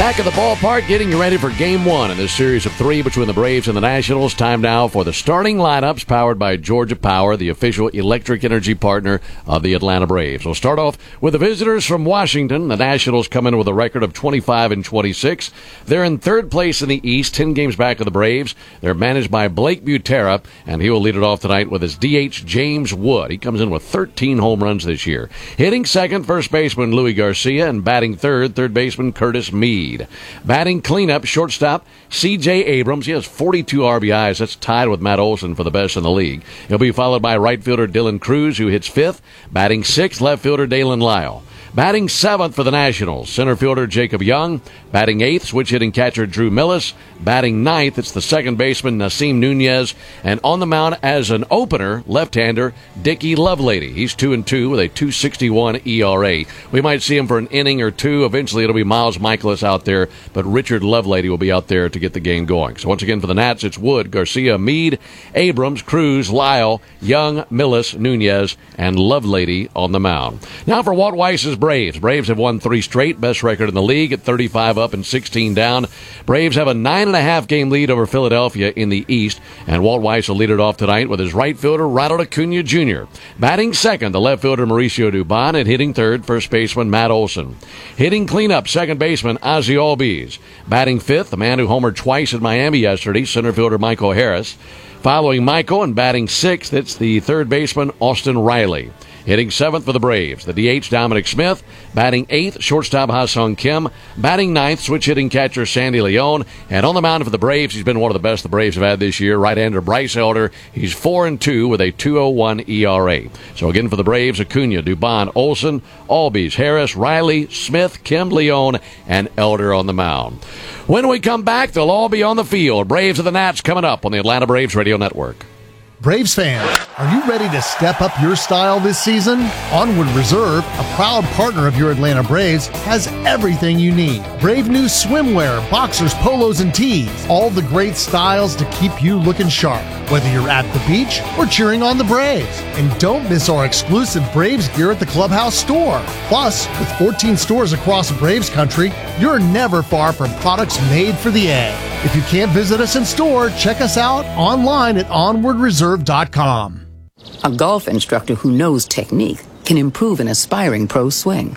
Back at the ballpark, getting you ready for Game 1 in this series of 3 between the Braves and the Nationals. Time now for the starting lineups powered by Georgia Power, the official electric energy partner of the Atlanta Braves. We'll start off with the visitors from Washington. The Nationals come in with a record of 25-26. They're in third place in the East, 10 games back of the Braves. They're managed by Blake Butera, and he will lead it off tonight with his DH James Wood. He comes in with 13 home runs this year. Hitting second, first baseman Louis Garcia, and batting third baseman Curtis Mead. Batting cleanup, shortstop C.J. Abrams. He has 42 RBIs. That's tied with Matt Olson for the best in the league. He'll be followed by right fielder Dylan Cruz, who hits fifth. Batting sixth, left fielder Dalen Lyle. Batting seventh for the Nationals, center fielder Jacob Young. Batting eighth, switch-hitting catcher Drew Millis. Batting ninth, it's the second baseman Nasim Nunez. And on the mound as an opener, left-hander Dickie Lovelady. He's 2-2 with a 2.61 ERA. We might see him for an inning or two. Eventually it'll be Miles Michaelis out there, but Richard Lovelady will be out there to get the game going. So once again for the Nats, it's Wood, Garcia, Mead, Abrams, Cruz, Lyle, Young, Millis, Nunez, and Lovelady on the mound. Now for Walt Weiss's Braves. Braves have won 3 straight, best record in the league at 35 up and 16 down. Braves have a 9.5 game lead over Philadelphia in the East, and Walt Weiss will lead it off tonight with his right fielder Ronald Acuna Jr. Batting second, the left fielder Mauricio Dubon, and hitting third, first baseman Matt Olson. Hitting cleanup, second baseman Ozzie Albies. Batting fifth, the man who homered twice in Miami yesterday, center fielder Michael Harris. Following Michael and batting sixth, it's the third baseman Austin Riley. Hitting seventh for the Braves, the DH Dominic Smith. Batting eighth, shortstop Ha-Sung Kim. Batting ninth, switch-hitting catcher Sandy Leon. And on the mound for the Braves, he's been one of the best the Braves have had this year, right-hander Bryce Elder. He's 4-2 with a 2.01 ERA. So again for the Braves, Acuna, Dubon, Olson, Albies, Harris, Riley, Smith, Kim, Leon, and Elder on the mound. When we come back, they'll all be on the field. Braves of the Nats coming up on the Atlanta Braves Radio Network. Braves fans, are you ready to step up your style this season? Onward Reserve, a proud partner of your Atlanta Braves, has everything you need. Brave new swimwear, boxers, polos, and tees. All the great styles to keep you looking sharp, whether you're at the beach or cheering on the Braves. And don't miss our exclusive Braves gear at the Clubhouse store. Plus, with 14 stores across Braves country, you're never far from products made for the A. If you can't visit us in store, check us out online at onwardreserve.com. A golf instructor who knows technique can improve an aspiring pro's swing.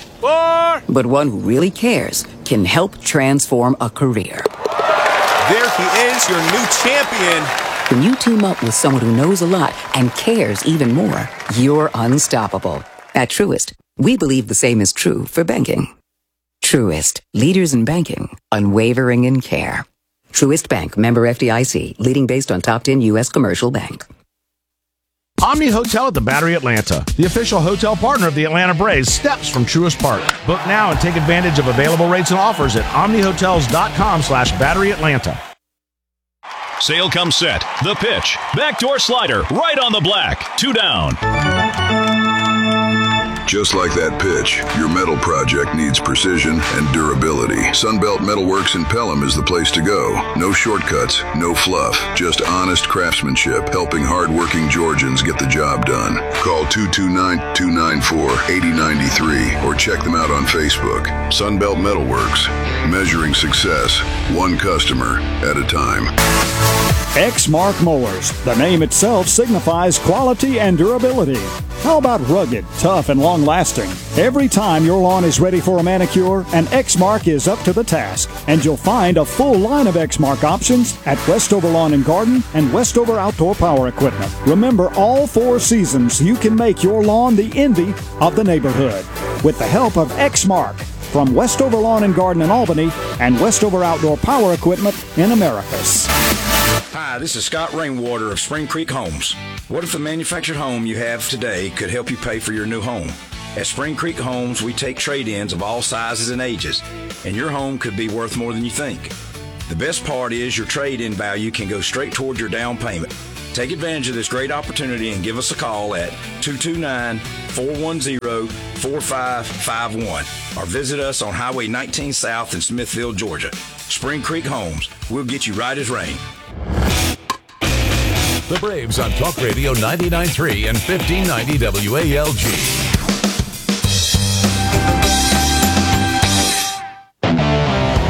But one who really cares can help transform a career. There he is, your new champion. When you team up with someone who knows a lot and cares even more, you're unstoppable. At Truist, we believe the same is true for banking. Truist, leaders in banking, unwavering in care. Truist Bank, member FDIC, leading based on top 10 U.S. commercial bank. Omni Hotel at the Battery Atlanta, the official hotel partner of the Atlanta Braves, steps from Truist Park. Book now and take advantage of available rates and offers at omnihotels.com/Battery Atlanta. Sale comes set. The pitch. Backdoor slider. Right on the black. 2 down. Just like that pitch, your metal project needs precision and durability. Sunbelt Metalworks in Pelham is the place to go. No shortcuts, no fluff, just honest craftsmanship, helping hardworking Georgians get the job done. Call 229-294-8093 or check them out on Facebook. Sunbelt Metalworks, measuring success, one customer at a time. Exmark Mowers. The name itself signifies quality and durability. How about rugged, tough, and long-lasting? Every time your lawn is ready for a manicure, an Exmark is up to the task. And you'll find a full line of Exmark options at Westover Lawn and Garden and Westover Outdoor Power Equipment. Remember, all 4 seasons, you can make your lawn the envy of the neighborhood with the help of Exmark from Westover Lawn and Garden in Albany and Westover Outdoor Power Equipment in Americus. Hi, this is Scott Rainwater of Spring Creek Homes. What if the manufactured home you have today could help you pay for your new home? At Spring Creek Homes, we take trade-ins of all sizes and ages, and your home could be worth more than you think. The best part is your trade-in value can go straight toward your down payment. Take advantage of this great opportunity and give us a call at 229-410-4551 or visit us on Highway 19 South in Smithville, Georgia. Spring Creek Homes, we'll get you right as rain. The Braves on Talk Radio 99.3 and 1590 WALG.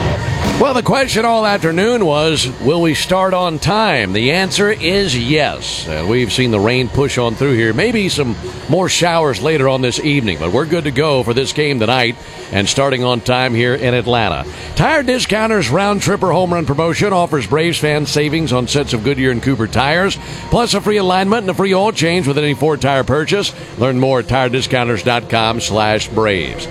Well, the question all afternoon was, will we start on time? The answer is yes. We've seen the rain push on through here. Maybe some more showers later on this evening, but we're good to go for this game tonight and starting on time here in Atlanta. Tire Discounters Round Tripper Home Run Promotion offers Braves fans savings on sets of Goodyear and Cooper tires, plus a free alignment and a free oil change with any Ford tire purchase. Learn more at tirediscounters.com/Braves.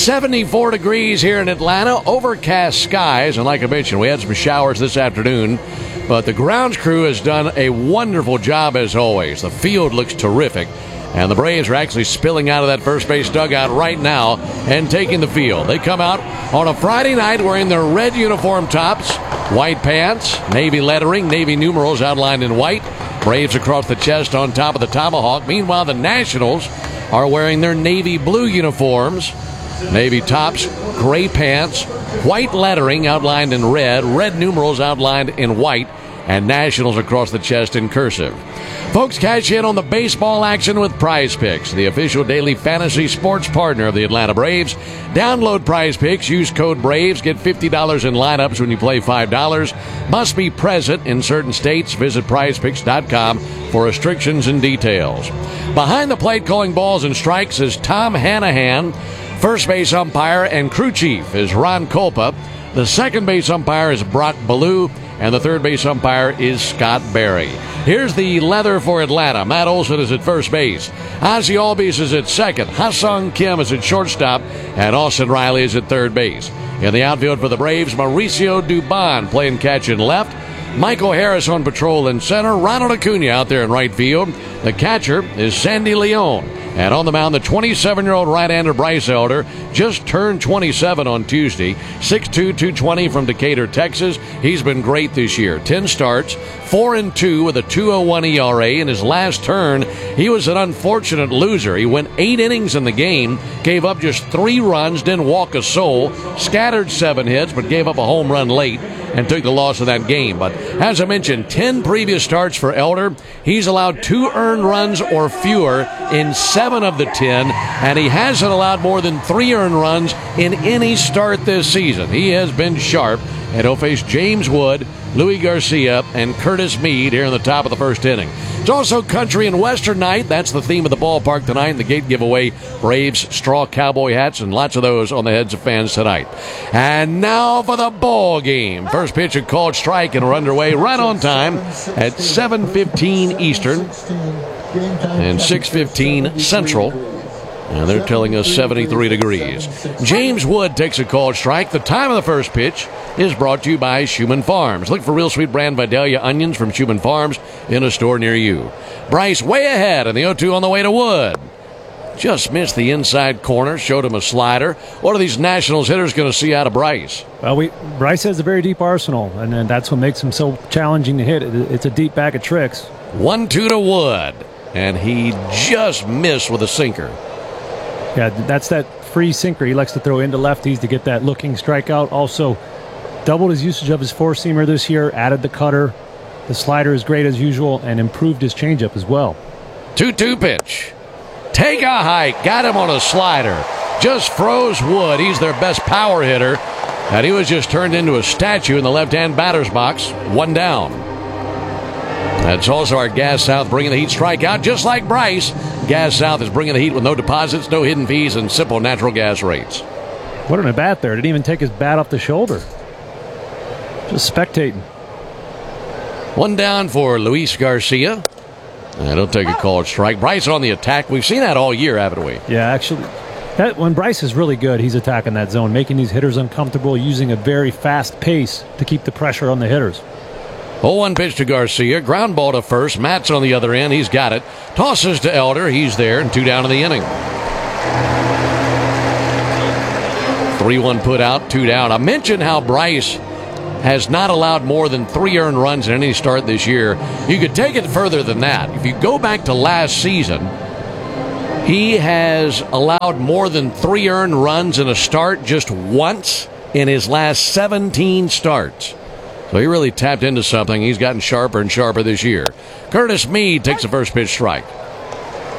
74 degrees here in Atlanta, overcast skies, and like I mentioned, we had some showers this afternoon, but the grounds crew has done a wonderful job as always. The field looks terrific, and the Braves are actually spilling out of that first base dugout right now and taking the field. They come out on a Friday night wearing their red uniform tops, white pants, navy lettering, navy numerals outlined in white, Braves across the chest on top of the tomahawk. Meanwhile, the Nationals are wearing their navy blue uniforms, navy tops, gray pants, white lettering outlined in red, red numerals outlined in white, and Nationals across the chest in cursive. Folks, cash in on the baseball action with Prize Picks, the official daily fantasy sports partner of the Atlanta Braves. Download Prize Picks, use code BRAVES, get $50 in lineups when you play $5. Must be present in certain states. Visit prizepicks.com for restrictions and details. Behind the plate calling balls and strikes is Tom Hanahan. First base umpire and crew chief is Ron Kolpa. The second base umpire is Brock Ballou, and the third base umpire is Scott Berry. Here's the leather for Atlanta. Matt Olson is at first base. Ozzie Albies is at second. Ha-Sung Kim is at shortstop, and Austin Riley is at third base. In the outfield for the Braves, Mauricio Dubon playing catch in left. Michael Harris on patrol in center. Ronald Acuna out there in right field. The catcher is Sandy Leon. And on the mound, the 27-year-old right-hander Bryce Elder just turned 27 on Tuesday. 6'2", 220 from Decatur, Texas. He's been great this year. 10 starts, 4-2 with a 2.01 ERA. In his last turn, he was an unfortunate loser. He went 8 innings in the game, gave up just 3 runs, didn't walk a soul, scattered 7 hits, but gave up a home run late and took the loss of that game. But as I mentioned, 10 previous starts for Elder. He's allowed 2 earned runs or fewer in 7 of the 10, and he hasn't allowed more than 3 earned runs in any start this season. He has been sharp, and he'll face James Wood, Louis Garcia, and Curtis Mead here in the top of the first inning. It's also country and western night. That's the theme of the ballpark tonight. And the gate giveaway, Braves straw cowboy hats, and lots of those on the heads of fans tonight. And now for the ball game. First pitch, a called strike, and we're underway right on time at 7:15 Eastern and 6:15 Central. And they're telling us 73 degrees. James Wood takes a called strike. The time of the first pitch is brought to you by Schumann Farms. Look for real sweet brand Vidalia onions from Schumann Farms in a store near you. Bryce way ahead, and the 0-2 on the way to Wood. Just missed the inside corner, showed him a slider. What are these Nationals hitters going to see out of Bryce? Well, Bryce has a very deep arsenal, and that's what makes him so challenging to hit. It's a deep bag of tricks. 1-2 to Wood, and he just missed with a sinker. Yeah, that's that free sinker he likes to throw into lefties to get that looking strikeout. Also, doubled his usage of his four-seamer this year, added the cutter. The slider is great as usual, and improved his changeup as well. 2-2 pitch. Take a hike. Got him on a slider. Just froze Wood. He's their best power hitter. And he was just turned into a statue in the left-hand batter's box. 1 down. That's also our Gas South bringing the heat strikeout. Just like Bryce, Gas South is bringing the heat with no deposits, no hidden fees, and simple natural gas rates. What an at-bat there. Didn't even take his bat off the shoulder. Just spectating. 1 down for Luis Garcia. And he'll take a called strike. Bryce on the attack. We've seen that all year, haven't we? Yeah, actually, when Bryce is really good, he's attacking that zone, making these hitters uncomfortable, using a very fast pace to keep the pressure on the hitters. 0-1 pitch to Garcia. Ground ball to first. Matt's on the other end. He's got it. Tosses to Elder. He's there, and 2 down in the inning. 3-1 put out, 2 down. I mentioned how Bryce has not allowed more than 3 earned runs in any start this year. You could take it further than that. If you go back to last season, he has allowed more than 3 earned runs in a start just once in his last 17 starts. So he really tapped into something. He's gotten sharper and sharper this year. Curtis Mead takes the first pitch strike.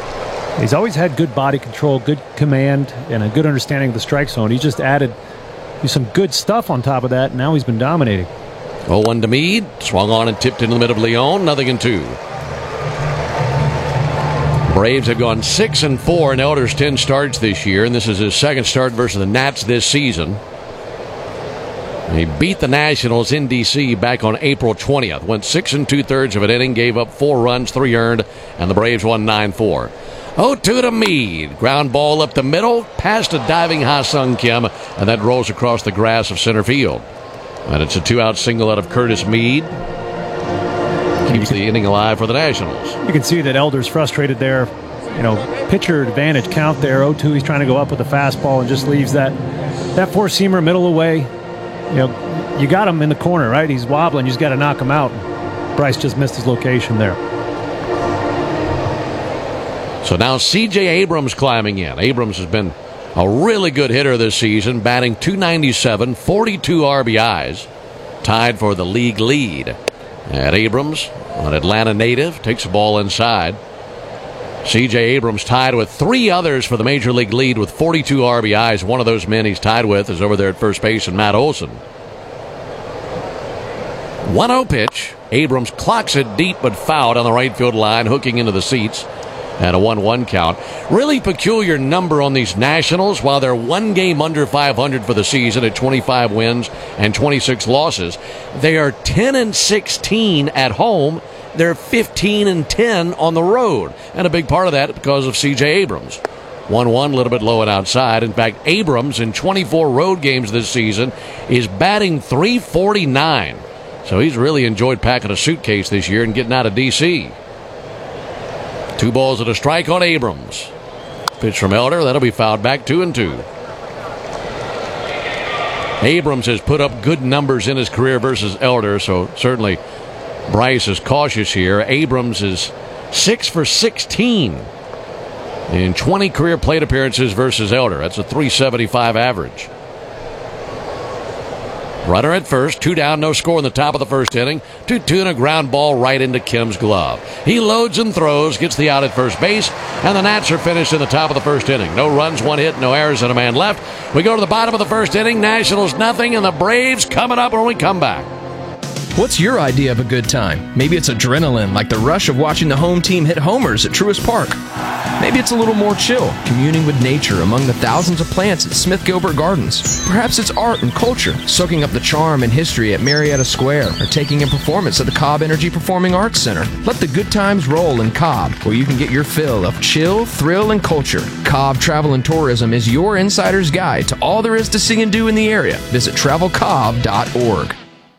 He's always had good body control, good command, and a good understanding of the strike zone. He just added do some good stuff on top of that, and now he's been dominating. 0-1 to Meade. Swung on and tipped into the middle of Leon. 0-2. Braves have gone 6-4 in Elder's 10 starts this year, and this is his second start versus the Nats this season. He beat the Nationals in D.C. back on April 20th. Went 6 2/3 of an inning, gave up 4 runs, 3 earned, and the Braves won 9-4. 0-2 to Meade. Ground ball up the middle, past a diving Ha-Sung Kim, and that rolls across the grass of center field. And it's a 2-out single out of Curtis Meade. Keeps the inning alive for the Nationals. You can see that Elder's frustrated there. Pitcher advantage count there. 0-2, he's trying to go up with the fastball and just leaves that four-seamer middle away. You got him in the corner, right? He's wobbling. You just got to knock him out. Bryce just missed his location there. So now C.J. Abrams climbing in. Abrams has been a really good hitter this season, batting .297, 42 RBIs, tied for the league lead. And Abrams, an Atlanta native, takes the ball inside. C.J. Abrams tied with 3 others for the major league lead with 42 RBIs. One of those men he's tied with is over there at first base, and Matt Olson. 1-0 pitch. Abrams clocks it deep but foul on the right field line, hooking into the seats. And a 1-1 count. Really peculiar number on these Nationals. While they're 1 game under 500 for the season at 25 wins and 26 losses, they are 10-16 at home. They're 15-10 on the road. And a big part of that because of C.J. Abrams. 1-1, a little bit low and outside. In fact, Abrams in 24 road games this season is batting .349. So he's really enjoyed packing a suitcase this year and getting out of D.C. 2 balls and a strike on Abrams. Pitch from Elder. That'll be fouled back. 2-2. Abrams has put up good numbers in his career versus Elder, so certainly Bryce is cautious here. Abrams is 6 for 16 in 20 career plate appearances versus Elder. That's a .375 average. Runner at first, 2 down, no score in the top of the first inning. 2-2 and a ground ball right into Kim's glove. He loads and throws, gets the out at first base, and the Nats are finished in the top of the first inning. No runs, 1 hit, no errors, and a man left. We go to the bottom of the first inning. Nationals nothing, and the Braves coming up when we come back. What's your idea of a good time? Maybe it's adrenaline, like the rush of watching the home team hit homers at Truist Park. Maybe it's a little more chill, communing with nature among the thousands of plants at Smith Gilbert Gardens. Perhaps it's art and culture, soaking up the charm and history at Marietta Square, or taking in performance at the Cobb Energy Performing Arts Center. Let the good times roll in Cobb, where you can get your fill of chill, thrill, and culture. Cobb Travel and Tourism is your insider's guide to all there is to see and do in the area. Visit travelcobb.org.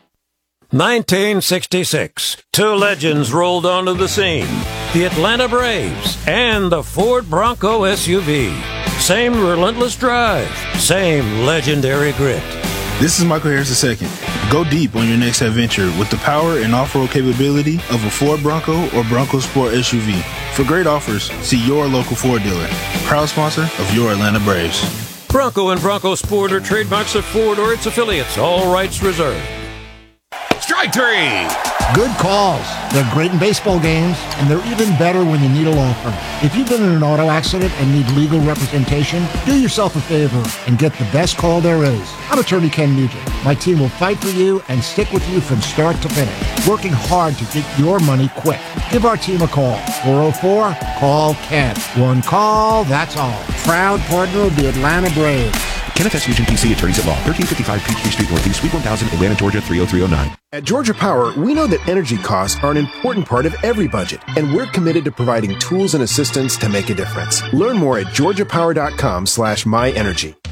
1966, 2 legends rolled onto the scene. The Atlanta Braves and the Ford Bronco SUV. Same relentless drive, same legendary grit. This is Michael Harris II. Go deep on your next adventure with the power and off-road capability of a Ford Bronco or Bronco Sport SUV. For great offers, see your local Ford dealer. Proud sponsor of your Atlanta Braves. Bronco and Bronco Sport are trademarks of Ford or its affiliates. All rights reserved. Strike 3. Good calls. They're great in baseball games, and they're even better when you need a law firm. If you've been in an auto accident and need legal representation, do yourself a favor and get the best call there is. I'm attorney Ken Nugent. My team will fight for you and stick with you from start to finish, working hard to get your money quick. Give our team a call. 404-CALL-KEN. One call, that's all. Proud partner of the Atlanta Braves. Kenneth S. Nugent, PC, Attorneys at Law, 1355 Peachtree Street Northeast, Suite 1000, Atlanta, Georgia, 30309. At Georgia Power, we know that energy costs are an important part of every budget, and we're committed to providing tools and assistance to make a difference. Learn more at georgiapower.com/myenergy.